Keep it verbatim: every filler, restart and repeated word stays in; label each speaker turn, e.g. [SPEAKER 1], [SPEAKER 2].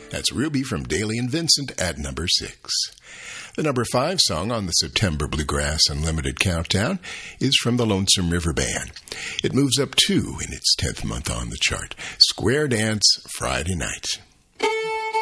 [SPEAKER 1] That's Ruby from Daly and Vincent at number six. The number five song on the September Bluegrass Unlimited Countdown is from the Lonesome River Band. It moves up two in its tenth month on the chart. Square Dance Friday Night.